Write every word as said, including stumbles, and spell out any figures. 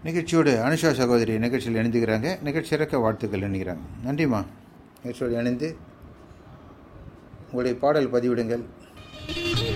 நிகழ்ச்சியோடு அனுஷா சகோதரி நிகழ்ச்சியில் இணைந்துக்கிறாங்க. நிகழ்ச்சி சிறக்க வாழ்த்துக்கள் நினைக்கிறாங்க. நன்றிம்மா. நிகழ்ச்சியோடு இணைந்து உங்களுடைய பாடல் பதிவிடுங்கள்.